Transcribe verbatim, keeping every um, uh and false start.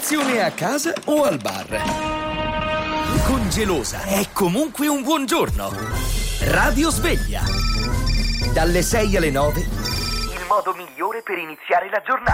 Colazione a casa o al bar. Con Gelosa è comunque un buon giorno. Radio Sveglia. Dalle sei alle nove. Il modo migliore per iniziare la giornata.